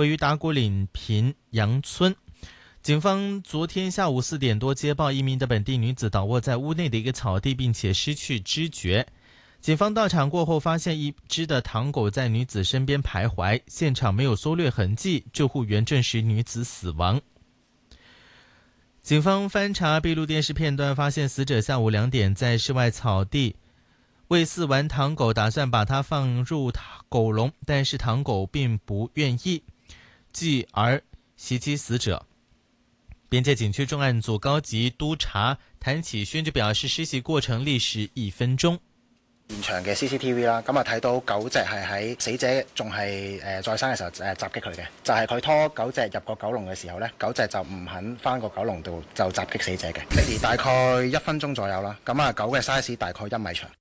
位于打鼓岭平洋村。警方昨天下午4点多接报，一名的本地女子倒卧在屋内的一个草地，并且失去知觉。警方到场过后，发现一只的唐狗在女子身边徘徊，现场没有搜掠痕迹，救护员证实女子死亡。警方翻查闭路电视片段，发现死者下午2点在室外草地喂饲完唐狗，打算把它放入狗笼，但是唐狗并不愿意，继而袭击死者。边界警区重案组高级督察谭启轩就表示，施襲過程歷時1分鐘。 現場嘅 CCTV 啦，咁啊睇到狗隻係喺死者仲係在生嘅時候襲擊佢嘅，就係佢拖狗隻入個狗籠嘅時候呢，狗隻就唔肯翻個狗籠度就襲擊死者嘅，歷時大概1分鐘左右啦。咁啊狗嘅 size 大概1米長。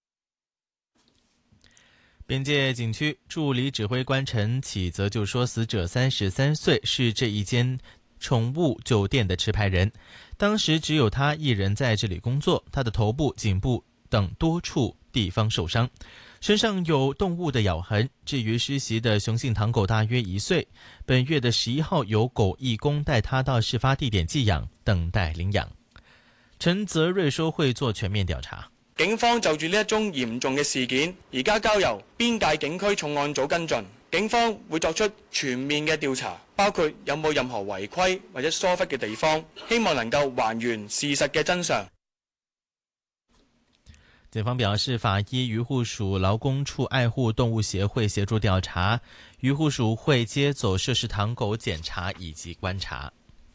边界警区助理指挥官陈启则就说，死者33岁，是这一间宠物酒店的持牌人，当时只有他一人在这里工作，他的头部、颈部等多处地方受伤，身上有动物的咬痕。至于施袭的雄性唐狗大约1岁，本月的11号由狗义工带他到事发地點寄養，等待領養。陳澤瑞說會做全面調查。 警方就住呢一宗嚴重嘅事件，而家交由邊界警區重案組跟進。警方會作出全面嘅調查，包括有冇任何違規或者疏忽嘅地方，希望能夠還原事實嘅真相。 警方表示，法醫漁護署勞工處愛護動物協會協助調查，漁護署會接走涉事唐狗檢查以及觀察。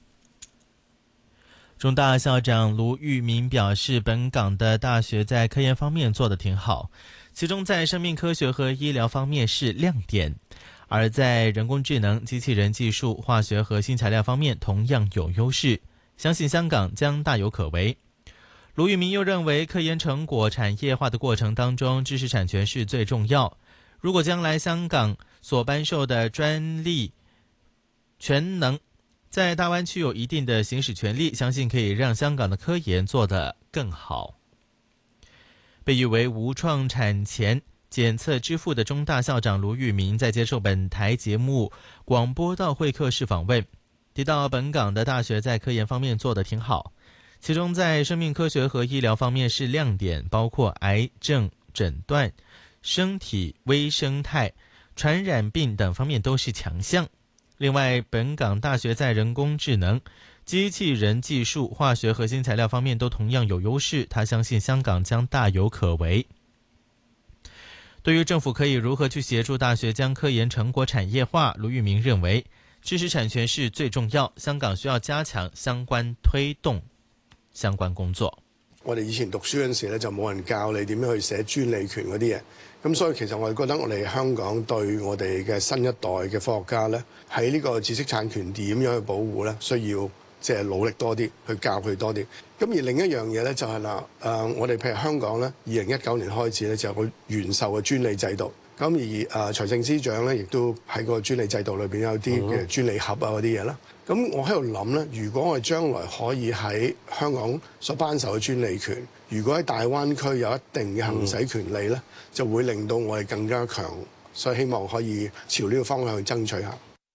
中大校長盧玉明表示，本港的大學在科研方面做得挺好，其中在生命科學和醫療方面是亮點，而在人工智能、機器人技術、化學和新材料方面同樣有優勢，相信香港將大有可為。盧玉明又認為，科研成果產業化的過程當中，知識產權是最重要。如果將來香港所頒授的專利權能在大灣區有一定的行使權利，相信可以讓香港的科研做得更好。被譽為無創產前檢測之父的中大校長盧玉明在接受本台節目廣播道會客室訪問，提到本港的大學在科研方面做得挺好，其中在生命科學和醫療方面是亮點，包括癌症診斷、生體微生態、傳染病等方面都是強項。另外，本港大學在人工智能、機器人技術、化學和新材料方面都同樣有優勢，他相信香港將大有可為。對於政府可以如何去協助大學將科研成果產業化，盧玉明認為知識產權是最重要，香港需要加強相關推動相關工作。 我哋以前讀書嗰陣時咧，就冇人教你點樣去寫專利權嗰啲嘢，咁所以其實我哋覺得我哋香港對我哋嘅新一代嘅科學家咧，喺呢個知識產權點樣去保護咧，需要即係努力多啲，去教佢多啲。咁而另一樣嘢咧就係啦，我哋譬如香港咧，2019年開始咧就有個原授嘅專利制度。咁而財政司長咧，亦都喺個專利制度裏邊有啲嘅專利盒啊嗰啲嘢啦。咁我喺度諗咧，如果我哋將來可以喺香港所頒授嘅專利權，如果喺大灣區有一定嘅行使權利咧，就會令到我哋更加強。所以希望可以朝呢個方向去爭取下。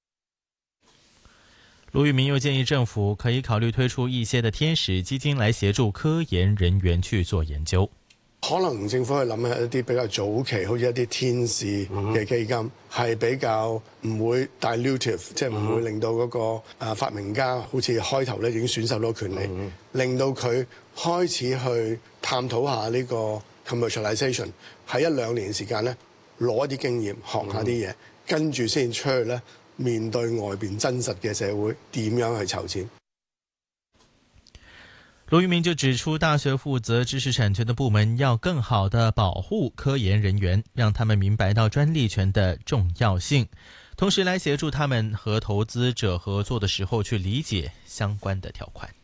盧玉明又建議政府可以考慮推出一些的天使基金來協助科研人員去做研究。 可能政府去諗下一啲比較早期，好似一啲天使嘅基金，係比較唔會 dilutive， 即係唔會令到嗰個發明家好似開頭咧已經損受到權利，令到佢開始去探討下呢個 commercialization， 喺1-2年時間咧攞一啲經驗，學下啲嘢，跟住先出去咧面對外邊真實嘅社會，點樣去籌錢。 盧玉明就指出，大學負責知識產權的部門要更好地保護科研人員，讓他們明白到專利權的重要性，同時來協助他們和投資者合作的時候去理解相關的條款。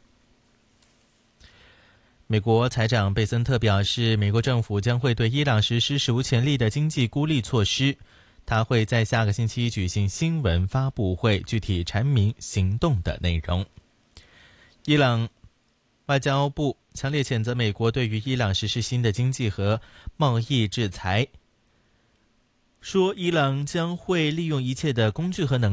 美國財長貝森特表示，美國政府將會對伊朗實施史無前例的經濟孤立措施，他會在下個星期舉行新聞發布會，具體闡明行動的內容。伊朗外交部強烈譴責美國對於伊朗實施新的經濟和貿易制裁，說伊朗將會利用一切的工具和能力